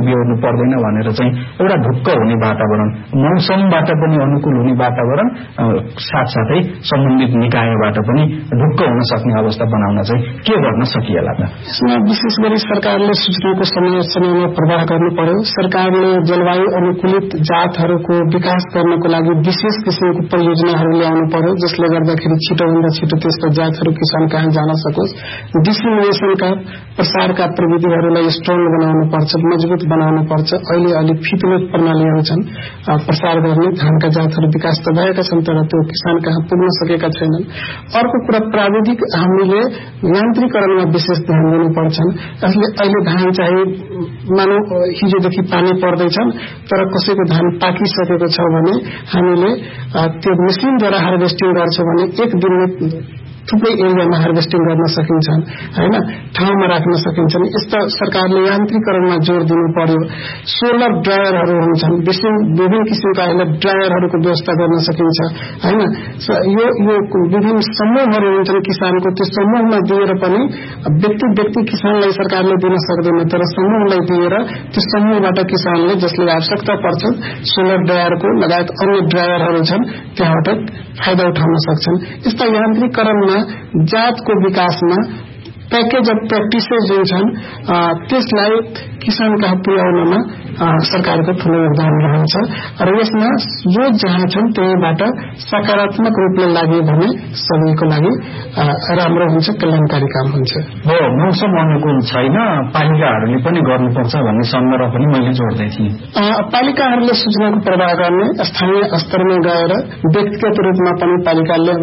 बिहोर्नु पर्दैन भनेर चाहिँ एउटा ढुक्क हुने वातावरण, मौसमबाट पनि अनुकूल हुने वातावरण, साथसाथै सम्बन्धित निकायबाट पनि ढुक्क हुन सक्ने अवस्था बनाउन चाहिँ के गर्न सकिएला त? यसमा विशेष गरी सरकारले सूचनाको समयमा प्रवाह गर्नु पर्यो। सरकारले जलवायु अनुकूलित जातहरूको विकास गर्नको लागि विशेष किसिमको परियोजनाहरू ल्याउनु पर्यो, जसले गर्दाखेरि छिटोभन्दा छिटो त्यसका जातहरू किसान कहाँ जान सकोस्। डिसिमिनेसनका प्रसारका प्रविधिहरूलाई स्ट्रङ बनाउनु पर्छ, मजबुत बनाउनु पर्छ। अहिले अलि फितलो प्रणालीहरू छन् प्रसार गर्ने, धानका जातहरू विकास त भएका छन् तर त्यो किसान कहाँ पुग्न सकेका छैनन्। अर्को कुरा प्राविधिक हामीले यान्त्रिकरणमा विशेष ध्यान दिनुपर्छ। यसले अहिले धान चाहिँ मानौ हिजोदेखि पानी पर्दैछन् तर कसैको धान पाकिसकेको छ भने हामीले त्यो मेसिनद्वारा हार्भेस्टिङ गर्छ भने एक दिनमा थुप्रै एरियामा हार्भेस्टिङ गर्न सकिन्छ हैन, ठाउँमा राख्न सकिन्छन्। यस्ता सरकारले यान्त्रिकरणमा जोड दिनु पर्यो। सोलर ड्रायरहरू हुन्छन्, विभिन्न किसिमका अहिले ड्रायरहरूको व्यवस्था गर्न सकिन्छ हैन। यो विभिन्न समूहहरू हुन्छन् किसानको, त्यो समूहमा दिएर पनि व्यक्ति किसानलाई सरकारले दिन सक्दैन तर समूहलाई दिएर त्यो समूहबाट किसानले जसले आवश्यकता पर्छ सोलर ड्रायरको लगायत अन्य ड्रायरहरू छन् त्यहाँबाट फाइदा उठाउन सक्छन्। यस्ता यान्त्रिकरणमा जातको विकासमा प्याकेज अफ प्र्याक्टिसेस जुन छन् त्यसलाई किसान कहाँ पुर्याउनमा सरकारको ठूलो योगदान रहन्छ र यसमा जो जहाँ छन् त्यहीबाट सकारात्मक रूपले लाग्यो भने सबैको लागि राम्रो हुन्छ, कल्याणकारी काम हुन्छ। हो, मौसम अनुकूल छैन, पालिकाहरूले पनि गर्नुपर्छ भन्ने सन्दर्भ पनि मैले जोड्दै थिएँ। पालिकाहरूले सूचनाको प्रवाह गर्ने, स्थानीय स्तरमा गएर व्यक्तिगत रूपमा पनि पालिकाले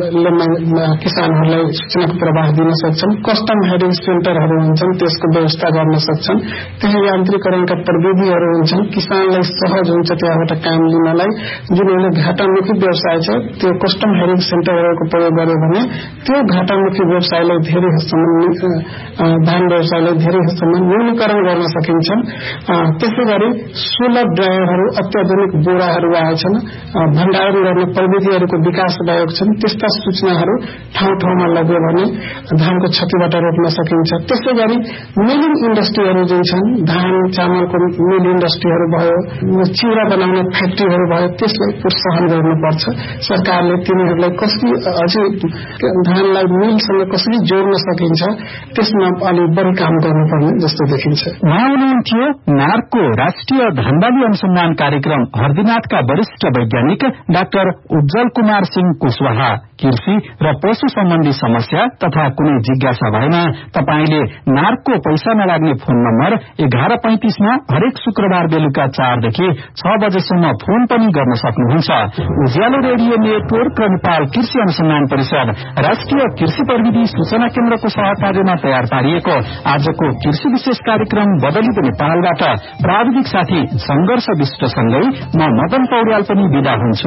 किसानहरूलाई सूचनाको प्रवाह दिन सक्छन्। कस्टम हेडिङ सेन्टरहरू हुन्छन् त्यसको व्यवस्था गर्न सक्छन्। त्यहाँ यान्त्रिकरणका प्रविधिहरू हुन्छन्, किसानलाई सहज हुन्छ त्यहाँबाट काम लिनलाई। जुनले घाटामुखी व्यवसाय छ त्यो कस्टम हेडिङ सेन्टरहरूको प्रयोग गर्यो भने त्यो घाटामुखी व्यवसायलाई धेरै हदसम्म धान व्यवसायलाई धेरै हदसम्म न्यूनीकरण गर्न सकिन्छ। त्यसै गरी सोलर ड्रायरहरू, अत्याधुनिक बोराहरू आएछन्, भण्डारण गर्ने प्रविधिहरूको विकास भएको छन्। त्यस्ता सूचनाहरू ठाउँ लग्यो भने धानको क्षतिबाट रोक्न सकिन्छ। त्यसै गरी मिलिङ इन्डस्ट्रीहरू जुन छन्, धान चामलको मिल इन्डस्ट्रीहरू भयो, चिउरा बनाउने फ्याक्ट्रीहरू भयो, त्यसलाई प्रोत्साहन गर्नुपर्छ। सरकारले तिनीहरूलाई कसरी अझै धानलाई मिलसँग कसरी जोड्न सकिन्छ त्यसमा अलि बढी काम गर्नुपर्ने जस्तो देखिन्छ। उहाँ हुनुहुन्थ्यो नार्को राष्ट्रिय धानबाली अनुसन्धान कार्यक्रम हर्दीनाथका वरिष्ठ वैज्ञानिक डाक्टर उज्जवल कुमार सिंह कुशवाहा। कृषि र पशु सम्बन्धी समस्या तथा कुनै जिज्ञासा भएमा तपाईले नार्को पैसा नलाग्ने फोन नम्बर 1135 मा हरेक शुक्रबार बेलुका 4 देखि 6 बजेसम्म फोन पनि गर्न सक्नुहुन्छ। उज्यालो रेडियो नेटवर्क र नेपाल कृषि अनुसन्धान परिषद राष्ट्रिय कृषि प्रविधि सूचना केन्द्रको सहकार्यमा तयार पारिएको आजको कृषि विशेष कार्यक्रम बदलिदो नेपालबाट प्राविधिक साथी संघर्ष विष्टसँगै म मदन पौड्याल पनि बिदा हुन्छु।